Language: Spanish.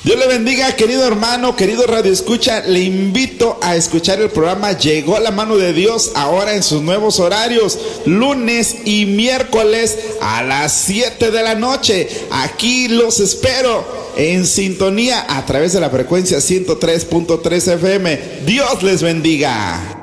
Dios le bendiga, querido hermano, querido Radio Escucha. Le invito a escuchar el programa Llegó la Mano de Dios ahora en sus nuevos horarios, lunes y miércoles a las 7 de la noche. Aquí los espero en sintonía a través de la frecuencia 103.3 FM. Dios les bendiga.